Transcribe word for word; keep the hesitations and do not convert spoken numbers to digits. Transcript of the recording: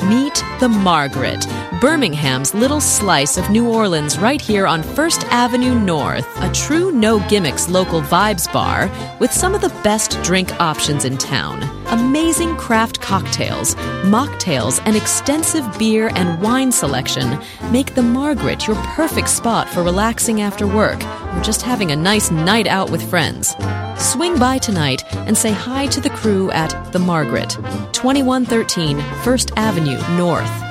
Meet the Margaret, Birmingham's little slice of New Orleans right here on First Avenue North, a true no-gimmicks local vibes bar with some of the best drink options in town. Amazing craft cocktails, mocktails, and extensive beer and wine selection make the Margaret your perfect spot for relaxing after work or just having a nice night out with friends. Swing by tonight and say hi to the crew at The Margaret, twenty-one thirteen First Avenue North.